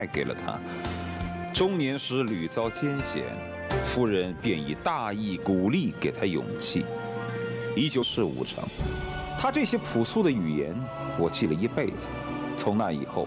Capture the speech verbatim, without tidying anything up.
给了他。中年时屡遭艰险，夫人便以大义鼓励给他勇气，依旧事无成。他这些朴素的语言，我记了一辈子。从那以后，